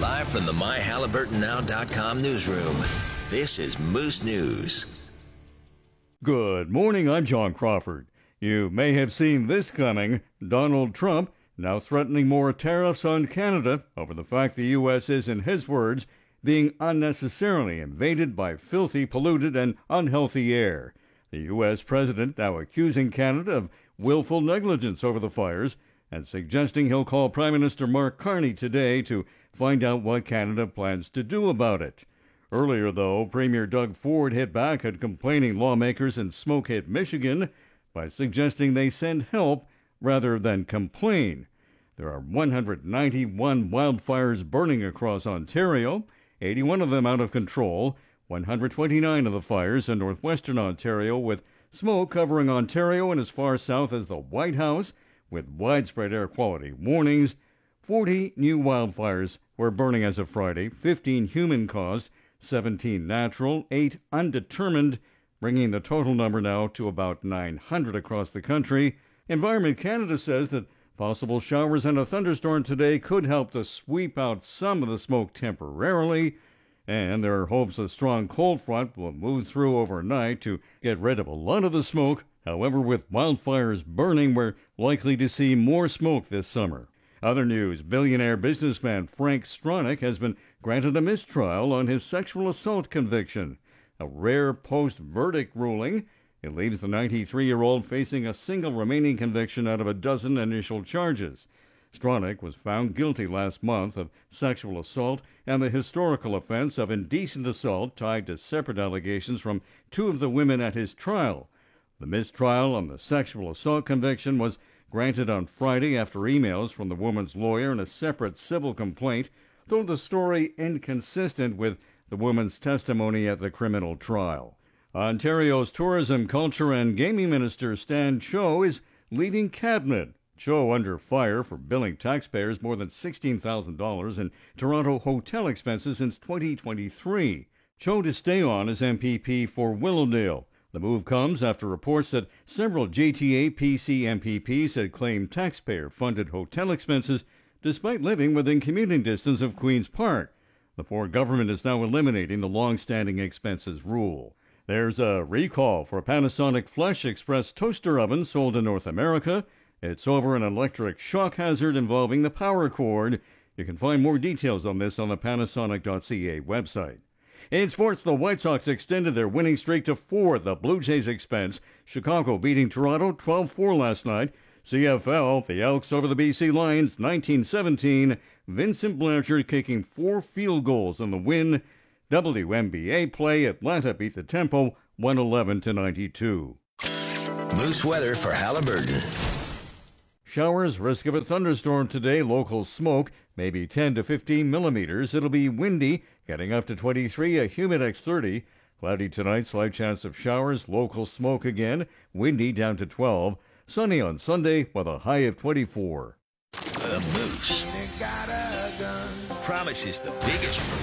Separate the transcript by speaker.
Speaker 1: Live from the MyHalliburtonNow.com newsroom, this is Moose News.
Speaker 2: Good morning, I'm John Crawford. You may have seen this coming. Donald Trump now threatening more tariffs on Canada over the fact the U.S. is, in his words, being unnecessarily invaded by filthy, polluted, and unhealthy air. The U.S. president now accusing Canada of willful negligence over the fires and suggesting he'll call Prime Minister Mark Carney today to find out what Canada plans to do about it. Earlier, though, Premier Doug Ford hit back at complaining lawmakers in smoke-hit Michigan by suggesting they send help rather than complain. There are 191 wildfires burning across Ontario, 81 of them out of control, 129 of the fires in northwestern Ontario, with smoke covering Ontario and as far south as the White House, with widespread air quality warnings. 40 new wildfires were burning as of Friday, 15 human-caused, 17 natural, 8 undetermined, bringing the total number now to about 900 across the country. Environment Canada says that possible showers and a thunderstorm today could help to sweep out some of the smoke temporarily, and there are hopes a strong cold front will move through overnight to get rid of a lot of the smoke. However, with wildfires burning, we're likely to see more smoke this summer. Other news, billionaire businessman Frank Stronach has been granted a mistrial on his sexual assault conviction, a rare post-verdict ruling. It leaves the 93-year-old facing a single remaining conviction out of a dozen initial charges. Stronach was found guilty last month of sexual assault and the historical offense of indecent assault tied to separate allegations from two of the women at his trial. The mistrial on the sexual assault conviction was granted on Friday after emails from the woman's lawyer in a separate civil complaint told the story inconsistent with the woman's testimony at the criminal trial. Ontario's Tourism, Culture and Gaming Minister Stan Cho is leaving cabinet. Cho under fire for billing taxpayers more than $16,000 in Toronto hotel expenses since 2023. Cho to stay on as MPP for Willowdale. The move comes after reports that several GTA PC MPPs had claimed taxpayer-funded hotel expenses despite living within commuting distance of Queen's Park. The Ford government is now eliminating the long-standing expenses rule. There's a recall for a Panasonic Flesh Express toaster oven sold in North America. It's over an electric shock hazard involving the power cord. You can find more details on this on the Panasonic.ca website. In sports, the White Sox extended their winning streak to 4 at the Blue Jays' expense. Chicago beating Toronto 12-4 last night. CFL, the Elks over the BC Lions 19-17. Vincent Blanchard kicking 4 field goals in the win. WNBA play, Atlanta beat the Tempo 111-92.
Speaker 1: Moose weather for Halliburton.
Speaker 2: Showers, risk of a thunderstorm today, local smoke, maybe 10 to 15 millimeters. It'll be windy, getting up to 23, a humidex 30. Cloudy tonight, slight chance of showers, local smoke again, windy down to 12. Sunny on Sunday with a high of 24.
Speaker 1: The Moose promises the biggest